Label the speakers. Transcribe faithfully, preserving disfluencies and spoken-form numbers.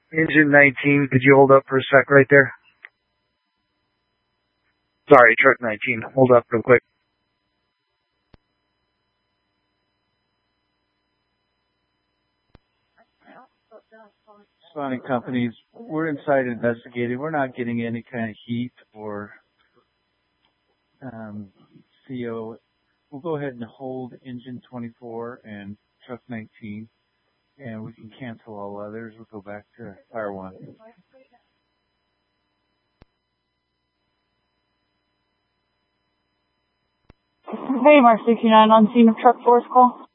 Speaker 1: Engine nineteen, could you hold up for a sec right there? Sorry, truck nineteen, hold up real quick.
Speaker 2: Spawning companies, we're inside investigating. We're not getting any kind of heat or um, C O. We'll go ahead and hold engine twenty-four and truck nineteen, and we can cancel all others. We'll go back to fire one.
Speaker 3: Hey, Mark sixty-nine on scene of truck force call.